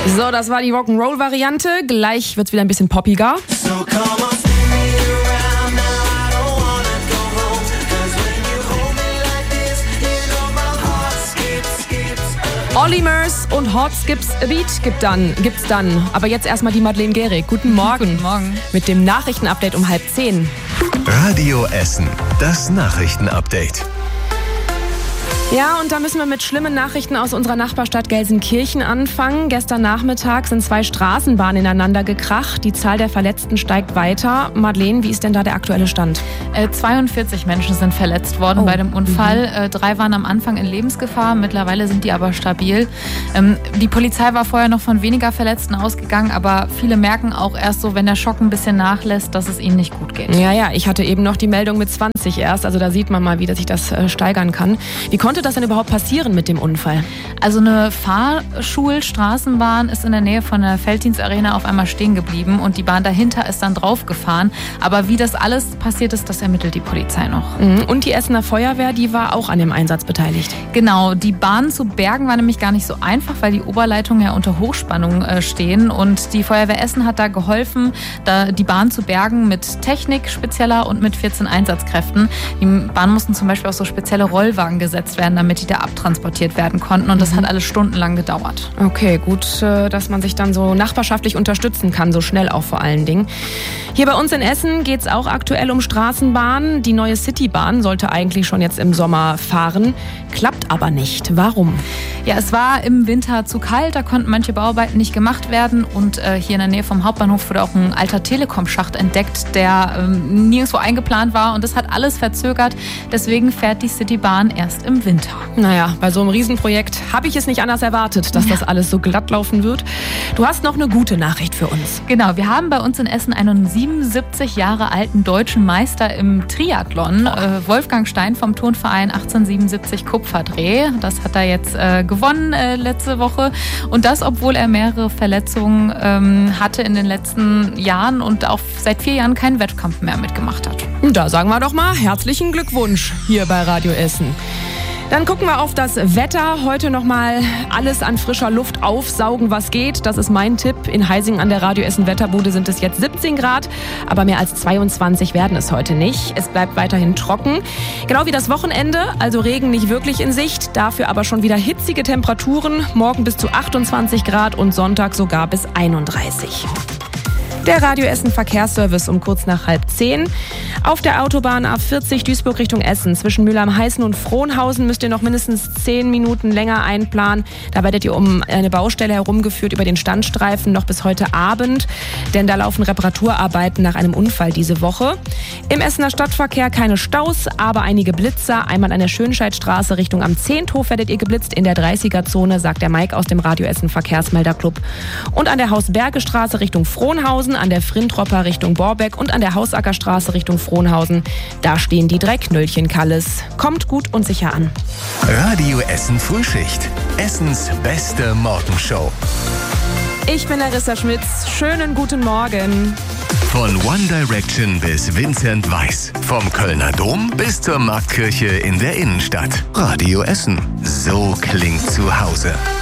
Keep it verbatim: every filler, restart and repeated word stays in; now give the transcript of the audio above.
So, das war die Rock'n'Roll-Variante. Gleich wird's wieder ein bisschen poppiger. So Olly Murs und Hot Skips a Beat gibt dann, gibt's dann. Aber jetzt erstmal die Madeleine Gehrig. Guten Morgen. Guten Morgen. Mit dem Nachrichtenupdate um halb zehn. Radio Essen, das Nachrichtenupdate. Ja, und da müssen wir mit schlimmen Nachrichten aus unserer Nachbarstadt Gelsenkirchen anfangen. Gestern Nachmittag sind zwei Straßenbahnen ineinander gekracht. Die Zahl der Verletzten steigt weiter. Madeleine, wie ist denn da der aktuelle Stand? Äh, zweiundvierzig Menschen sind verletzt worden oh. bei dem Unfall. Mhm. Äh, drei waren am Anfang in Lebensgefahr, mittlerweile sind die aber stabil. Ähm, die Polizei war vorher noch von weniger Verletzten ausgegangen, aber viele merken auch erst so, wenn der Schock ein bisschen nachlässt, dass es ihnen nicht gut geht. Ja, ja, ich hatte eben noch die Meldung mit zwanzig erst, also da sieht man mal, wie sich das äh, steigern kann. Wie konnte das denn überhaupt passieren mit dem Unfall? Also eine Fahrschulstraßenbahn ist in der Nähe von der Felddienstarena auf einmal stehen geblieben und die Bahn dahinter ist dann draufgefahren. Aber wie das alles passiert ist, das ermittelt die Polizei noch. Und die Essener Feuerwehr, die war auch an dem Einsatz beteiligt. Genau, die Bahn zu bergen war nämlich gar nicht so einfach, weil die Oberleitungen ja unter Hochspannung äh, stehen und die Feuerwehr Essen hat da geholfen, da die Bahn zu bergen mit Technik spezieller und mit vierzehn Einsatzkräften. Die Bahn mussten zum Beispiel auch so spezielle Rollwagen gesetzt werden, damit die da abtransportiert werden konnten und das hat alles stundenlang gedauert. Okay, gut, dass man sich dann so nachbarschaftlich unterstützen kann, so schnell auch vor allen Dingen. Hier bei uns in Essen geht es auch aktuell um Straßenbahnen. Die neue Citybahn sollte eigentlich schon jetzt im Sommer fahren, klappt aber nicht. Warum? Ja, es war im Winter zu kalt, da konnten manche Bauarbeiten nicht gemacht werden und äh, hier in der Nähe vom Hauptbahnhof wurde auch ein alter Telekom-Schacht entdeckt, der ähm, nirgendwo eingeplant war und das hat alles verzögert. Deswegen fährt die Citybahn erst im Winter. Naja, bei so einem Riesenprojekt habe ich es nicht anders erwartet, dass ja. das alles so glatt laufen wird. Du hast noch eine gute Nachricht für uns. Genau, wir haben bei uns in Essen einen siebenundsiebzig Jahre alten deutschen Meister im Triathlon, äh, Wolfgang Stein vom Turnverein achtzehnhundertsiebenundsiebzig Kupferdreh. Das hat er jetzt äh, gewonnen äh, letzte Woche und das, obwohl er mehrere Verletzungen ähm, hatte in den letzten Jahren und auch seit vier Jahren keinen Wettkampf mehr mitgemacht hat. Da sagen wir doch mal herzlichen Glückwunsch hier bei Radio Essen. Dann gucken wir auf das Wetter. Heute nochmal alles an frischer Luft aufsaugen, was geht. Das ist mein Tipp. In Heising an der Radio Essen Wetterbude sind es jetzt siebzehn Grad, aber mehr als zweiundzwanzig werden es heute nicht. Es bleibt weiterhin trocken. Genau wie das Wochenende, also Regen nicht wirklich in Sicht. Dafür aber schon wieder hitzige Temperaturen. Morgen bis zu achtundzwanzig Grad und Sonntag sogar bis einunddreißig. Der Radio Essen Verkehrsservice um kurz nach halb zehn. Auf der Autobahn A vierzig Duisburg Richtung Essen zwischen Mülheim-Heißen und Frohnhausen müsst ihr noch mindestens zehn Minuten länger einplanen. Da werdet ihr um eine Baustelle herumgeführt über den Standstreifen noch bis heute Abend, denn da laufen Reparaturarbeiten nach einem Unfall diese Woche. Im Essener Stadtverkehr keine Staus, aber einige Blitzer. Einmal an der Schönscheidstraße Richtung am Zehnthof werdet ihr geblitzt in der dreißiger-Zone, sagt der Mike aus dem Radio Essen Verkehrsmelderclub. Und an der Hausbergestraße Richtung Frohnhausen, an der Frintropper Richtung Borbeck und an der Hausackerstraße Richtung Frohnhausen. Da stehen die drei Knöllchen Kalles. Kommt gut und sicher an. Radio Essen Frühschicht. Essens beste Morgenshow. Ich bin Larissa Schmitz. Schönen guten Morgen. Von One Direction bis Vincent Weiss. Vom Kölner Dom bis zur Marktkirche in der Innenstadt. Radio Essen. So klingt zu Hause.